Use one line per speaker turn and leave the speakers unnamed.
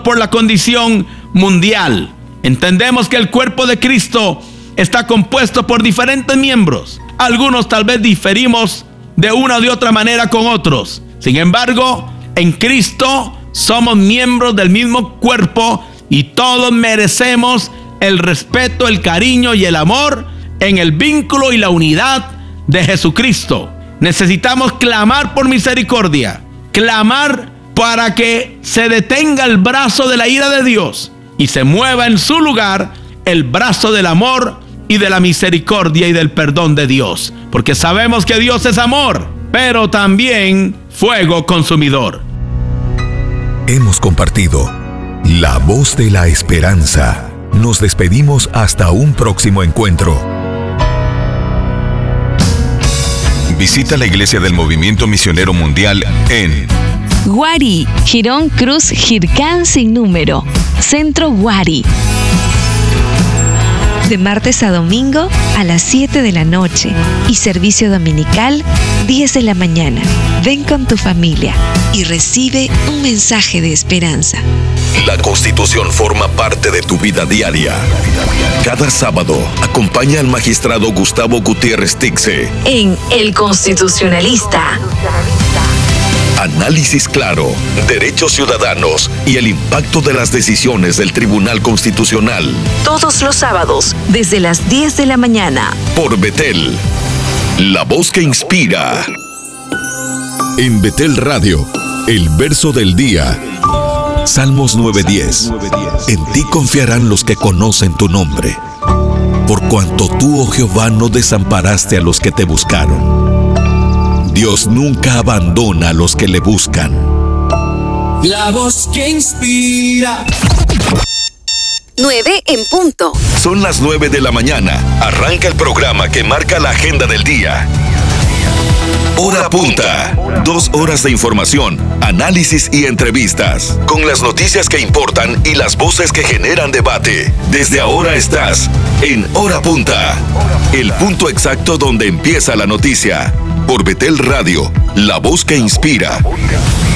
por la condición mundial. Entendemos que el cuerpo de Cristo está compuesto por diferentes miembros. Algunos tal vez diferimos de una o de otra manera con otros. Sin embargo, en Cristo somos miembros del mismo cuerpo y todos merecemos el respeto, el cariño y el amor en el vínculo y la unidad de Jesucristo. Necesitamos clamar por misericordia, clamar para que se detenga el brazo de la ira de Dios y se mueva en su lugar el brazo del amor y de la misericordia y del perdón de Dios, porque sabemos que Dios es amor, pero también fuego consumidor.
Hemos compartido La Voz de la Esperanza. Nos despedimos hasta un próximo encuentro. Visita la Iglesia del Movimiento Misionero Mundial en
Guari, Girón Cruz Jircán sin número, Centro Guari. De martes a domingo a las 7 de la noche y servicio dominical 10 de la mañana. Ven con tu familia y recibe un mensaje de esperanza.
La Constitución forma parte de tu vida diaria. Cada sábado, acompaña al magistrado Gustavo Gutiérrez Tixe
en El Constitucionalista.
Análisis claro, derechos ciudadanos y el impacto de las decisiones del Tribunal Constitucional.
Todos los sábados, desde las 10 de la mañana.
Por Betel, la voz que inspira. En Betel Radio, el verso del día. Salmos 9:10. En ti confiarán los que conocen tu nombre. Por cuanto tú, oh Jehová, no desamparaste a los que te buscaron. Dios nunca abandona a los que le buscan.
La voz que inspira.
9 en punto.
Son las 9 de la mañana. Arranca el programa que marca la agenda del día. Hora Punta. 2 horas de información, análisis y entrevistas. Con las noticias que importan y las voces que generan debate. Desde ahora estás en Hora Punta. El punto exacto donde empieza la noticia. Por Betel Radio, la voz que inspira.